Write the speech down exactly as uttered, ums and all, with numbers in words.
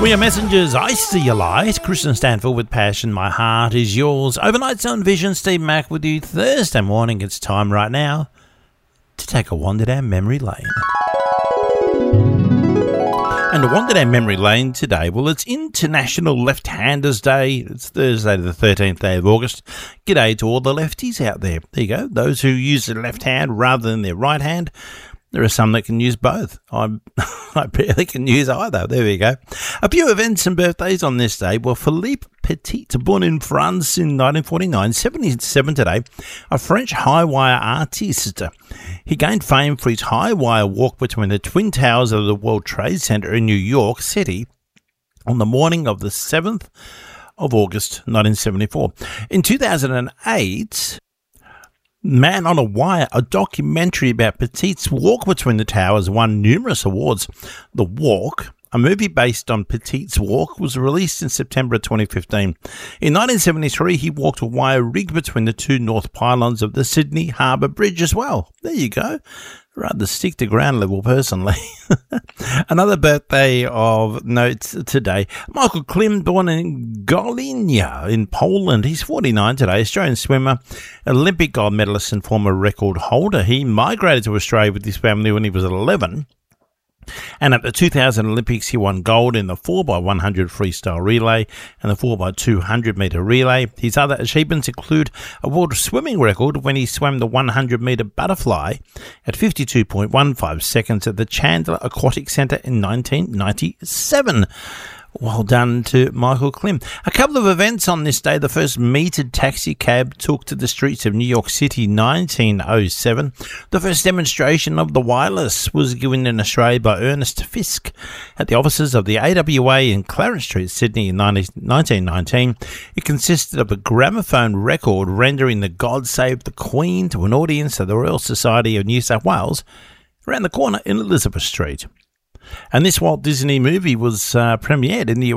We are messengers. I see your light. Kristen Stanfield with Passion. My heart is yours. Overnight Zone Vision. Steve Mack with you. Thursday morning. It's time right now to take a wander down memory lane. And a wander down memory lane today, well, it's International Left-Handers Day. It's Thursday, the thirteenth day of August. G'day to all the lefties out there. There you go. Those who use their left hand rather than their right hand. There are some that can use both. I I barely can use either. There we go. A few events and birthdays on this day. Well, Philippe Petit, born in France in nineteen forty-nine, seventy-seven today, a French high-wire artiste. He gained fame for his high-wire walk between the Twin Towers of the World Trade Center in New York City on the morning of the seventh of August, nineteen seventy-four. In two thousand eight... Man on a Wire, a documentary about Petit's walk between the towers, won numerous awards. The Walk, a movie based on Petit's walk, was released in September twenty fifteen. In nineteen seventy-three, he walked a wire rig between the two north pylons of the Sydney Harbour Bridge as well. There you go. Rather stick to ground level, personally. Another birthday of note today. Michael Klim, born in Golinia in Poland. He's forty-nine today. Australian swimmer, Olympic gold medalist and former record holder. He migrated to Australia with his family when he was eleven. And at the two thousand Olympics, he won gold in the four by one hundred freestyle relay and the four by two hundred metre relay. His other achievements include a world swimming record when he swam the one hundred metre butterfly at fifty-two point one five seconds at the Chandler Aquatic Centre in nineteen ninety-seven. Well done to Michael Klim. A couple of events on this day. The first metered taxi cab took to the streets of New York City, nineteen oh seven. The first demonstration of the wireless was given in Australia by Ernest Fisk at the offices of the A W A in Clarence Street, Sydney in nineteen nineteen. It consisted of a gramophone record rendering the God Save the Queen to an audience of the Royal Society of New South Wales around the corner in Elizabeth Street. And this Walt Disney movie was uh, premiered in the U